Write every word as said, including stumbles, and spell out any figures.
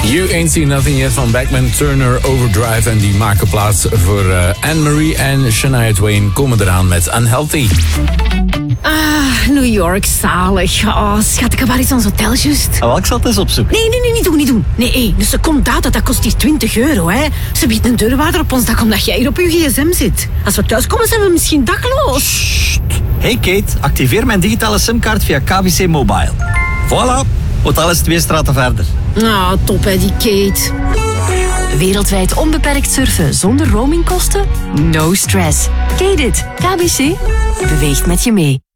You Ain't Seen Nothing Yet van Backman Turner Overdrive. En die maken plaats voor uh, Anne-Marie en Shania Twain komen eraan met Unhealthy. Ah, New York, zalig. Oh, schat, ik heb maar iets aan ons hotel, juist. Ah, wel, ik zal het eens opzoeken. Nee, nee, nee, niet doen, niet doen. Nee, hey, dus een secondaat, dat kost hier twintig euro, hè. Ze biedt een deurwaarder op ons dak omdat jij hier op je gsm zit. Als we thuis komen, zijn we misschien dakloos. Hey Kate, activeer mijn digitale simkaart via K B C Mobile. Voilà, hotel is twee straten verder. Ah, top, hè, die Kate. Wereldwijd onbeperkt surfen zonder roamingkosten? No stress. Kate it. K B C beweegt met je mee.